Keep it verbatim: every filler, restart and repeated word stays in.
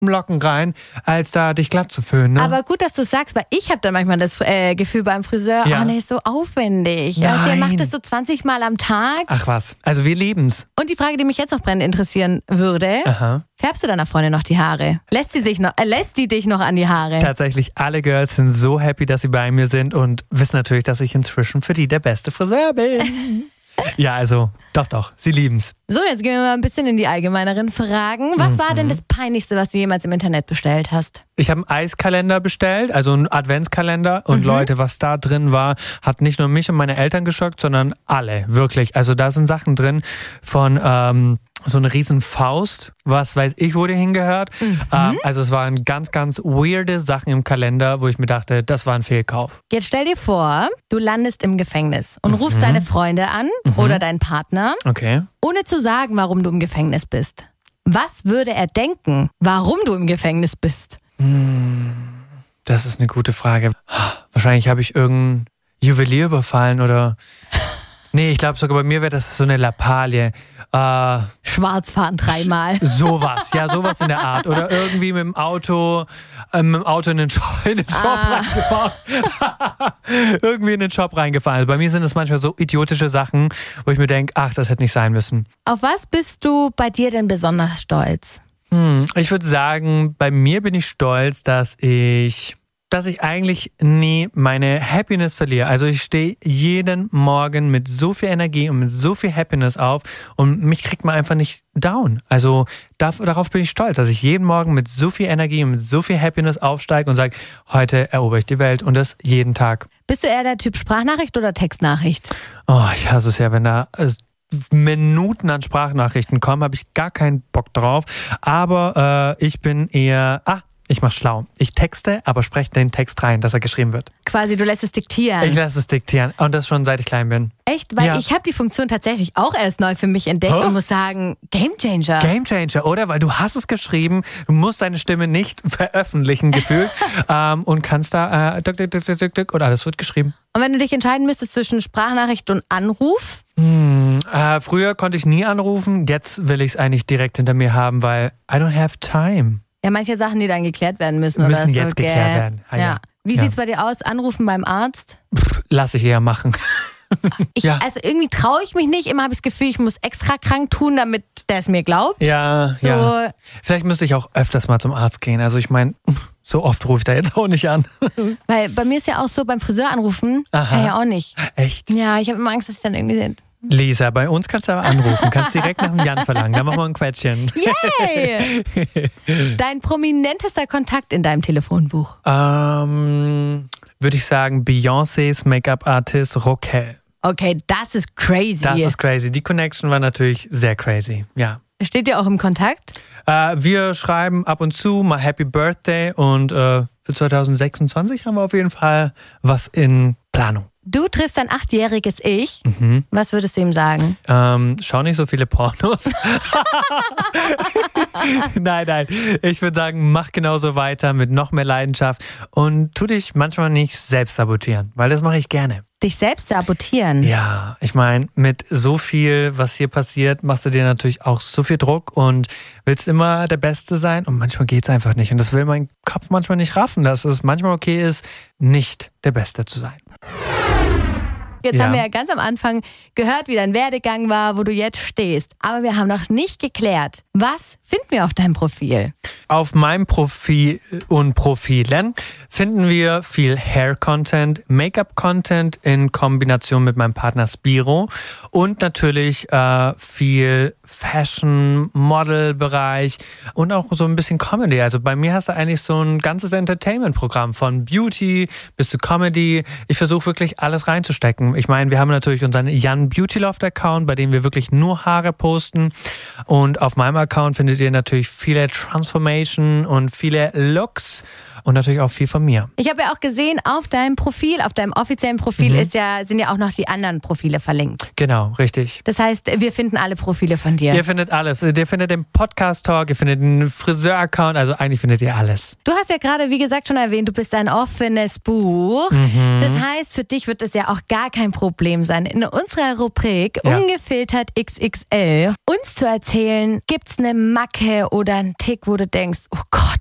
Locken rein, als da dich glatt zu föhnen. Ne? Aber gut, dass du sagst, weil ich habe dann manchmal das äh, Gefühl beim Friseur, Ja. oh, der ist so aufwendig. Also, der macht das so zwanzig Mal am Tag. Ach was, also wir lieben's. Und die Frage, die mich jetzt noch brennend interessieren würde, Aha. färbst du deiner Freundin noch die Haare? Lässt sie sich noch, äh, lässt die dich noch an die Haare? Tatsächlich, alle Girls sind so happy, dass sie bei mir sind und wissen natürlich, dass ich inzwischen für die der beste Friseur bin. Ja, also, doch, doch, sie lieben's. So, jetzt gehen wir mal ein bisschen in die allgemeineren Fragen. Was mhm. war denn das Peinlichste, was du jemals im Internet bestellt hast? Ich habe einen Eiskalender bestellt, also einen Adventskalender. Und mhm. Leute, was da drin war, hat nicht nur mich und meine Eltern geschockt, sondern alle, wirklich. Also da sind Sachen drin von ähm, so eine riesen Faust, was weiß ich, wo die hingehört. Mhm. Ähm, also es waren ganz, ganz weirde Sachen im Kalender, wo ich mir dachte, das war ein Fehlkauf. Jetzt stell dir vor, du landest im Gefängnis und mhm. rufst deine Freunde an mhm. oder deinen Partner, okay. ohne zu sagen, warum du im Gefängnis bist. Was würde er denken, warum du im Gefängnis bist? Das ist eine gute Frage. Wahrscheinlich habe ich irgendeinen Juwelier überfallen oder... Nee, ich glaube sogar bei mir wäre das so eine Lappalie. Äh, Schwarzfahren dreimal. Sowas, ja, sowas in der Art. Oder irgendwie mit dem Auto, äh, mit dem Auto in den Shop, in den Shop Ah. reingefahren. Irgendwie in den Shop reingefahren. Also bei mir sind es manchmal so idiotische Sachen, wo ich mir denke, ach, das hätte nicht sein müssen. Auf was bist du bei dir denn besonders stolz? Hm, ich würde sagen, bei mir bin ich stolz, dass ich... dass ich eigentlich nie meine Happiness verliere. Also ich stehe jeden Morgen mit so viel Energie und mit so viel Happiness auf und mich kriegt man einfach nicht down. Also darauf bin ich stolz, dass ich jeden Morgen mit so viel Energie und mit so viel Happiness aufsteige und sage, heute erober ich die Welt und das jeden Tag. Bist du eher der Typ Sprachnachricht oder Textnachricht? Oh, ich hasse es ja, wenn da... Äh, Minuten an Sprachnachrichten kommen, habe ich gar keinen Bock drauf. Aber äh, ich bin eher... Ah, ich mache schlau. Ich texte, aber spreche den Text rein, dass er geschrieben wird. Quasi, du lässt es diktieren. Ich lasse es diktieren. Und das schon seit ich klein bin. Echt? Weil Ja. ich habe die Funktion tatsächlich auch erst neu für mich entdeckt Huh? und muss sagen, Gamechanger. Gamechanger, oder? Weil du hast es geschrieben, du musst deine Stimme nicht veröffentlichen, gefühlt. ähm, und kannst da äh, dück, dück, dück, dück, dück, und alles wird geschrieben. Und wenn du dich entscheiden müsstest zwischen Sprachnachricht und Anruf? Hm, äh, früher konnte ich nie anrufen, jetzt will ich es eigentlich direkt hinter mir haben, weil I don't have time. Ja, manche Sachen, die dann geklärt werden müssen. Müssen oder so, jetzt gell? geklärt werden. Ah, ja. ja. Wie Ja. sieht's bei dir aus? Anrufen beim Arzt? Pff, lass ich eher machen. Ich, Ja. Also irgendwie traue ich mich nicht. Immer habe ich das Gefühl, ich muss extra krank tun, damit der es mir glaubt. Ja, So. ja. Vielleicht müsste ich auch öfters mal zum Arzt gehen. Also ich meine, so oft rufe ich da jetzt auch nicht an. Weil bei mir ist ja auch so, beim Friseur anrufen, Aha. kann ich ja auch nicht. Echt? Ja, ich habe immer Angst, dass ich dann irgendwie... Lisa, bei uns kannst du aber anrufen. Kannst direkt nach dem Jan verlangen. Dann machen wir ein Quetschen. Yay! Dein prominentester Kontakt in deinem Telefonbuch? Ähm, würde ich sagen, Beyoncés Make-up-Artist Roquel. Okay, das ist crazy. Das ist crazy. Die Connection war natürlich sehr crazy. Ja. Steht ihr auch im Kontakt? Äh, wir schreiben ab und zu mal Happy Birthday und äh, für zwanzig sechsundzwanzig haben wir auf jeden Fall was in Planung. Du triffst dein achtjähriges Ich. Mhm. Was würdest du ihm sagen? Ähm, schau nicht so viele Pornos. Nein, nein. Ich würde sagen, mach genauso weiter mit noch mehr Leidenschaft und tu dich manchmal nicht selbst sabotieren, weil das mache ich gerne. Dich selbst sabotieren? Ja, ich meine, mit so viel, was hier passiert, machst du dir natürlich auch so viel Druck und willst immer der Beste sein und manchmal geht's einfach nicht. Und das will mein Kopf manchmal nicht raffen, dass es manchmal okay ist, nicht der Beste zu sein. Jetzt Ja. haben wir ja ganz am Anfang gehört, wie dein Werdegang war, wo du jetzt stehst. Aber wir haben noch nicht geklärt, was finden wir auf deinem Profil? Auf meinem Profil und Profilen finden wir viel Hair-Content, Make-up-Content in Kombination mit meinem Partner Spiro und natürlich äh, viel Fashion, Model-Bereich und auch so ein bisschen Comedy. Also bei mir hast du eigentlich so ein ganzes Entertainment-Programm von Beauty bis zu Comedy. Ich versuche wirklich alles reinzustecken. Ich meine, wir haben natürlich unseren Jan Beautyloft-Account, bei dem wir wirklich nur Haare posten. Und auf meinem Account findet ihr natürlich viele Transformation und viele Looks und natürlich auch viel von mir. Ich habe ja auch gesehen, auf deinem Profil, auf deinem offiziellen Profil Mhm. ist ja, sind ja auch noch die anderen Profile verlinkt. Genau, richtig. Das heißt, wir finden alle Profile von dir. Ihr findet alles. Ihr findet den Podcast-Talk, ihr findet den Friseur-Account, also eigentlich findet ihr alles. Du hast ja gerade, wie gesagt, schon erwähnt, du bist ein offenes Buch. Mhm. Das heißt, für dich wird es ja auch gar kein kein Problem sein, in unserer Rubrik Ja. Ungefiltert X X L uns zu erzählen, gibt's eine Macke oder einen Tick, wo du denkst, oh Gott,